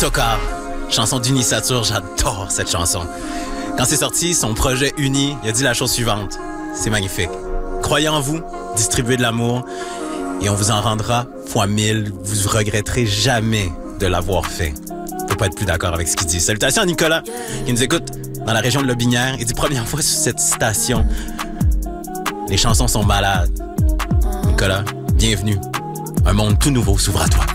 Tocard, chanson d'Unisatur, j'adore cette chanson. Quand c'est sorti, son projet Uni, il a dit la chose suivante. C'est magnifique. Croyez en vous, distribuez de l'amour, et on vous en rendra fois 1000. Vous regretterez jamais de l'avoir fait. Faut pas être plus d'accord avec ce qu'il dit. Salutations à Nicolas, qui nous écoute dans la région de Lobinière. Il dit première fois sur cette station. Les chansons sont malades. Nicolas, bienvenue. Un monde tout nouveau s'ouvre à toi.